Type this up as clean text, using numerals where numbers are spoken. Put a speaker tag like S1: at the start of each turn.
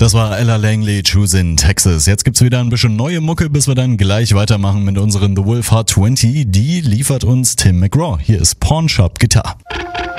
S1: Das war Ella Langley, Choose in Texas. Jetzt gibt's wieder ein bisschen neue Mucke, bis wir dann gleich weitermachen mit unseren The Wolf Heart 20. Die liefert uns Tim McGraw. Hier ist Pawn Shop Guitar.